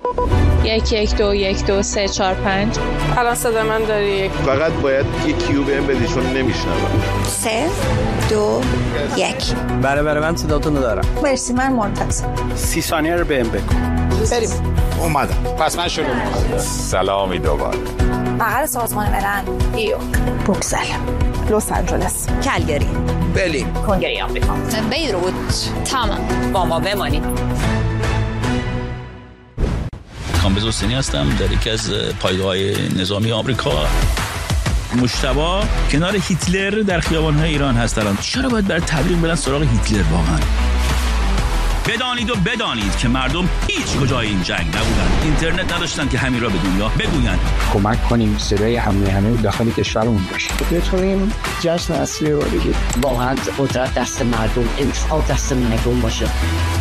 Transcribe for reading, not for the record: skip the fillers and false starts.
1121234 الان صدا من داری؟ فقط باید یه کیو بهم بدی چون نمیشنوم. 3 2 1. بله من صداتون رو دارم. مرسی، من منتظر. 30 ثانیه رو بهم بگو. بریم. اومدم. پس من شروع می‌کنم. سلامی دوباره. مقر سازمان ملل، نیویورک، بروکسل، لس آنجلس، کلگری، برلین، کنگره آمریکا، بیروت. تمام. با ما بمانید. کامبیز حسینی هستم در یکی از پایگاه‌های نظامی آمریکا. مجتبی کنار هیتلر در خیابان‌های ایران هستن. چرا باید برای تبلیغ برن سراغ هیتلر واقعا؟ بدانید که مردم هیچ کجای این جنگ نبودن. اینترنت نداشتن که همین را به دنیا بگویند. کمک کنیم صدای همه داخل کشورمون باشه. بتونیم جشن اصلی رو بگیریم. واقعا قدرت دست مردم، انصاف دست مردم باشه.